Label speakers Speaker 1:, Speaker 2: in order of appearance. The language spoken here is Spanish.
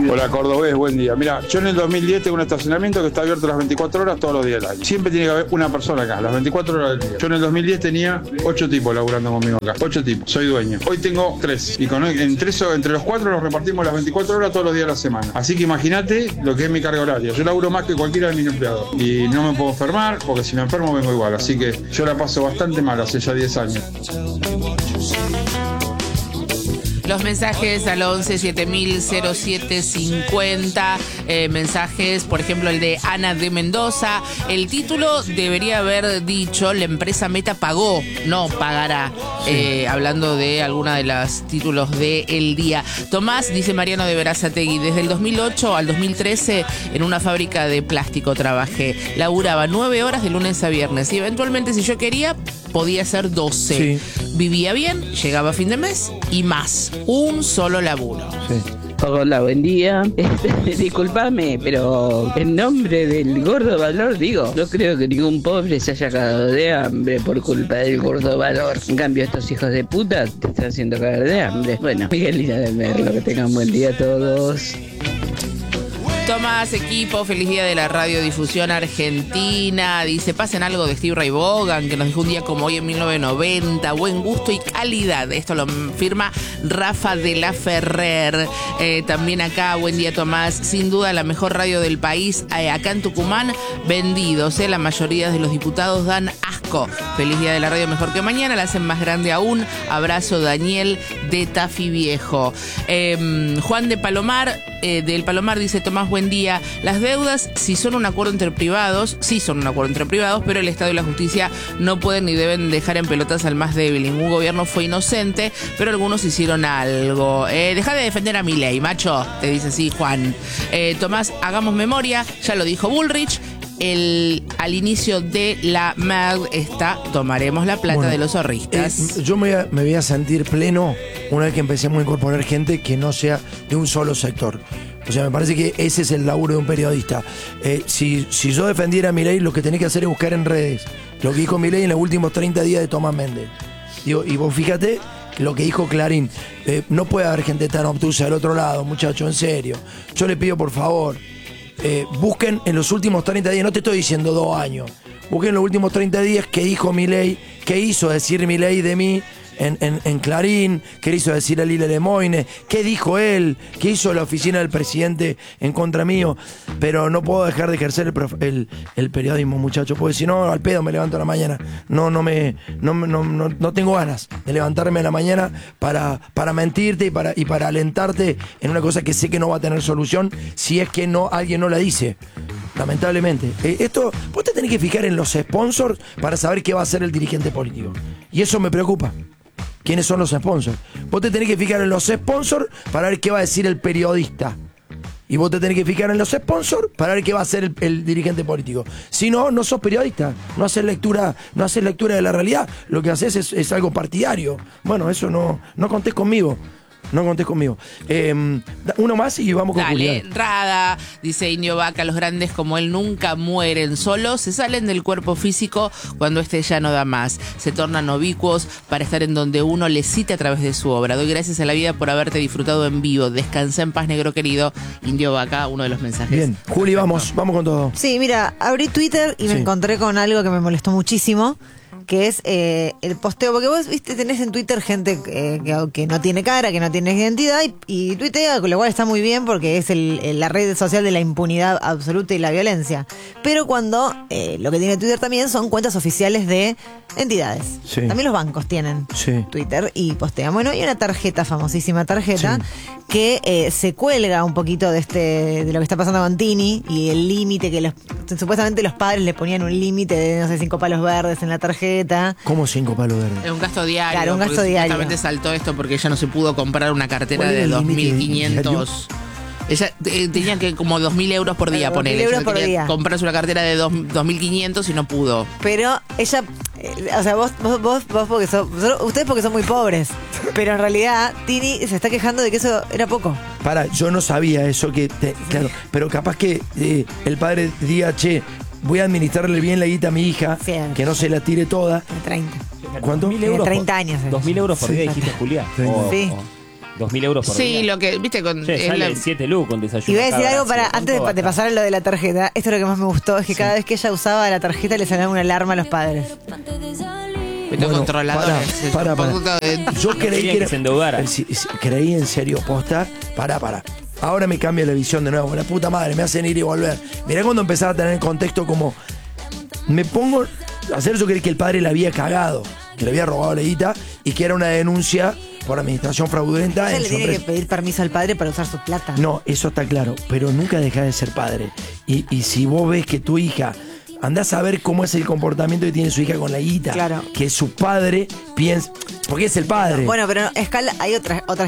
Speaker 1: Hola Cordobés, buen día. Mira, yo en el 2010 tengo un estacionamiento que está abierto las 24 horas todos los días del año. Siempre tiene que haber una persona acá, las 24 horas del día. Yo en el 2010 tenía 8 tipos laburando conmigo acá. 8 tipos, soy dueño. Hoy tengo 3. Y entre los 4 los repartimos las 24 horas todos los días de la semana. Así que imagínate lo que es mi carga horaria. Yo laburo más que cualquiera de mis empleados. Y no me puedo enfermar, porque si me enfermo vengo igual. Así que yo la paso bastante mal hace ya 10 años.
Speaker 2: Los mensajes al 11 7000 0750. Mensajes, por ejemplo, el de Ana de Mendoza. El título debería haber dicho: la empresa Meta pagó, no pagará. Sí. Hablando de alguna de los títulos del día. Tomás, dice Mariano de Berazategui, desde el 2008 al 2013 en una fábrica de plástico trabajé. Laburaba 9 horas de lunes a viernes y eventualmente, si yo quería, podía ser 12. Sí. Vivía bien, llegaba a fin de mes y más. Un solo laburo.
Speaker 3: Sí.
Speaker 4: Hola, buen día. Disculpame, pero en nombre del gordo valor, digo, no creo que ningún pobre se haya cagado de hambre por culpa del gordo valor. En cambio, estos hijos de puta te están haciendo cagar de hambre. Bueno, Miguelina del Merlo, que tengan buen día a todos.
Speaker 2: Tomás, equipo, feliz día de la radiodifusión argentina. Dice, pasen algo de Steve Ray Vaughan, que nos dejó un día como hoy en 1990. Buen gusto y calidad. Esto lo firma Rafa de la Ferrer. También acá, buen día Tomás. Sin duda la mejor radio del país. Acá en Tucumán, vendidos. La mayoría de los diputados dan asco. Feliz día de la radio, mejor que mañana. La hacen más grande aún. Abrazo, Daniel de Tafí Viejo. Juan de Palomar, del Palomar, dice, Tomás, buen día. Las deudas, si son un acuerdo entre privados, sí son un acuerdo entre privados, pero el Estado y la justicia no pueden ni deben dejar en pelotas al más débil. Ningún gobierno fue inocente, pero algunos hicieron algo. Deja de defender a Milei, macho, te dice así Juan. Tomás, hagamos memoria, ya lo dijo Bullrich. Al inicio de la MED está tomaremos la plata de los zorristas.
Speaker 3: Yo me voy a sentir pleno una vez que empecemos a incorporar gente que no sea de un solo sector. O sea, me parece que ese es el laburo de un periodista. Si yo defendiera a Milei, lo que tenés que hacer es buscar en redes lo que dijo Milei en los últimos 30 días de Tomás Méndez. Digo, y vos fíjate lo que dijo Clarín. No puede haber gente tan obtusa del otro lado, muchachos, en serio. Yo le pido, por favor, busquen en los últimos 30 días, no te estoy diciendo 2 años, busquen en los últimos 30 días qué dijo Milei, qué hizo decir Milei de mí en Clarín, qué hizo decir a Lille Lemoine, qué dijo él, qué hizo la oficina del presidente en contra mío. Pero no puedo dejar de ejercer el periodismo, muchachos, porque si no, al pedo me levanto a la mañana. No tengo ganas de levantarme a la mañana para mentirte y para alentarte en una cosa que sé que no va a tener solución si es que alguien no la dice. Lamentablemente. Vos te tenés que fijar en los sponsors para saber qué va a hacer el dirigente político. Y eso me preocupa. ¿Quiénes son los sponsors? Vos te tenés que fijar en los sponsors para ver qué va a decir el periodista. Y vos te tenés que fijar en los sponsors para ver qué va a hacer el dirigente político. Si no, no sos periodista. No haces lectura de la realidad. Lo que haces es algo partidario. Bueno, eso no contés conmigo. No contés conmigo. Uno más y vamos con
Speaker 2: Dale,
Speaker 3: Julián.
Speaker 2: Rada, dice Indio Vaca, los grandes como él nunca mueren solos, se salen del cuerpo físico cuando este ya no da más. Se tornan oblicuos para estar en donde uno les cite a través de su obra. Doy gracias a la vida por haberte disfrutado en vivo. Descansa en paz, negro querido. Indio Vaca, uno de los mensajes.
Speaker 3: Bien, Juli, vamos con todo.
Speaker 5: Sí, mira, abrí Twitter y me encontré con algo que me molestó muchísimo, que es el posteo, porque vos, viste, tenés en Twitter gente que no tiene cara, que no tiene identidad y tuitea, con lo cual está muy bien porque es la red social de la impunidad absoluta y la violencia. Pero cuando lo que tiene Twitter también son cuentas oficiales de entidades. Sí. También los bancos tienen Twitter y postean. Bueno, hay una tarjeta, famosísima tarjeta, que se cuelga un poquito de lo que está pasando con Tini y el límite que supuestamente los padres le ponían un límite de, no sé, 5 palos verdes en la tarjeta.
Speaker 3: ¿Cómo 5 palos verdes?
Speaker 2: Es un gasto diario.
Speaker 5: Claro, un gasto diario.
Speaker 2: Justamente saltó esto porque ella no se pudo comprar una cartera de 2.500. Ella tenía que como 2.000 euros por día, poner.
Speaker 5: 2.000 euros por día.
Speaker 2: Comprarse una cartera de 2.500 y no pudo.
Speaker 5: Pero ella, o sea, vos ustedes porque son muy pobres. Pero en realidad, Tini se está quejando de que eso era poco.
Speaker 3: Yo no sabía eso, claro, pero capaz que el padre diga, che, voy a administrarle bien la guita a mi hija, que no se la tire toda.
Speaker 5: 30.
Speaker 3: ¿Cuánto?
Speaker 5: 30 años.
Speaker 6: 2.000 euros por día, dijiste, Julián.
Speaker 5: Sí.
Speaker 6: 2.000 euros por día.
Speaker 2: Sí, lo que, viste, con...
Speaker 6: Che, sale 7 lucas con desayuno.
Speaker 5: Y voy a decir
Speaker 6: cada
Speaker 5: algo para
Speaker 6: brazo.
Speaker 5: antes
Speaker 6: ¿Cuánto
Speaker 5: de
Speaker 6: gasta?
Speaker 5: pasar a lo de la tarjeta. Esto es lo que más me gustó, es que cada vez que ella usaba la tarjeta le sonaba una alarma a los padres.
Speaker 2: Estos controladores.
Speaker 3: Para.
Speaker 2: Un poquito de-
Speaker 3: Yo creí
Speaker 6: Querían
Speaker 3: que
Speaker 6: que se endeudaran.
Speaker 3: creí en serio posta. Para. Ahora me cambia la visión de nuevo. La puta madre, me hacen ir y volver. Mirá cuando empezaba a tener el contexto como. Me pongo a hacer eso, creí que el padre la había cagado, que le había robado la guita y que era una denuncia por administración fraudulenta.
Speaker 5: Ella
Speaker 3: en
Speaker 5: le
Speaker 3: su
Speaker 5: tiene que
Speaker 3: empresa.
Speaker 5: pedir permiso al padre para usar su plata.
Speaker 3: No, eso está claro, pero nunca deja de ser padre. Y si vos ves que tu hija, andás a ver cómo es el comportamiento que tiene su hija con la guita,
Speaker 5: Claro.
Speaker 3: que su padre piensa, porque es el padre.
Speaker 5: Bueno, pero escala, hay otras